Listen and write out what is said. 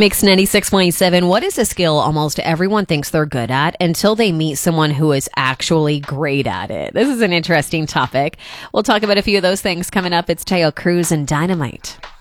Mix 96.7. What is a skill almost everyone thinks they're good at until they meet someone who is actually great at it? This is an interesting topic. We'll talk about a few of those things coming up. It's Teo Cruz and Dynamite.